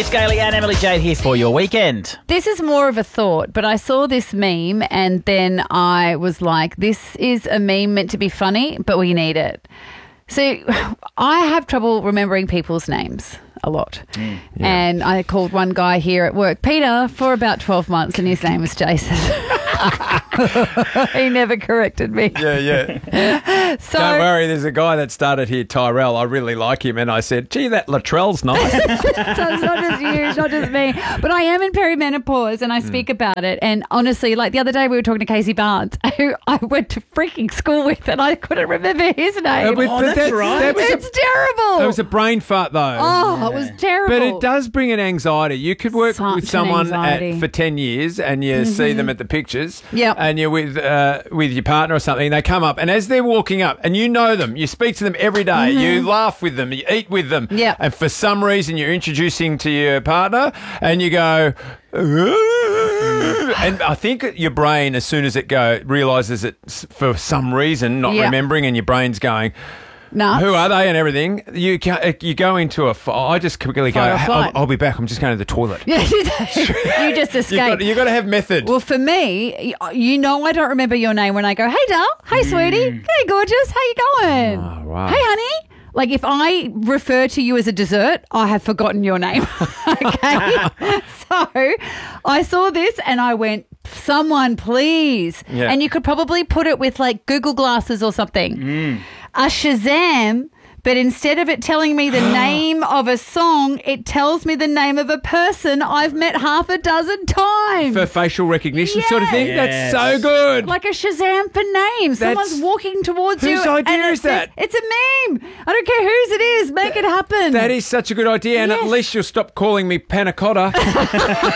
It's Gailey and Emily Jade here for your weekend. This is more of a thought, but I saw this meme and then I was like, this is a meme meant to be funny, but we need it. So I have trouble remembering people's names a lot. And I called one guy here at work, Peter, for about 12 months and his name was Jason. He never corrected me. Yeah. So, Don't worry, there's a guy that started here, Tyrell. I really like him. And I said, gee, that Latrell's nice. So it's not just you, it's not just me. But I am in perimenopause and I speak about it. And honestly, like the other day we were talking to Casey Barnes, who I went to freaking school with and I couldn't remember his name. That's right. It's terrible. That was a brain fart, though. Oh, it was terrible. But it does bring an anxiety. You could work Such with an someone anxiety. for 10 years and you see them at the pictures Yep. and you're with your partner or something, they come up and as they're walking up and you know them, you speak to them every day, you laugh with them, you eat with them, Yep. and for some reason you're introducing to your partner and you go... And I think your brain, as soon as it realises it's for some reason not Yep. remembering and your brain's going... Nuts. Who are they and everything? You go into a... I just quickly go, Fight or flight. I'll be back. I'm just going to the toilet. Yeah, you just escape. You got to have method. Well, for me, you know I don't remember your name when I go, hey, Dal, hey, sweetie, hey, gorgeous, how you going? Oh, wow. Hey, honey. Like, if I refer to you as a dessert, I have forgotten your name. Okay? So I saw this and I went, someone, please. Yeah. And you could probably put it with, like, Google glasses or something. A Shazam, but instead of it telling me the name of a song, it tells me the name of a person I've met half a dozen times. For facial recognition sort of thing? Yes. That's so good. Like a Shazam for names. Someone's walking towards you. Whose idea and it is that? says, it's a meme. I don't care whose it is. Make it happen. That is such a good idea. And at Yes. least you'll stop calling me panna cotta.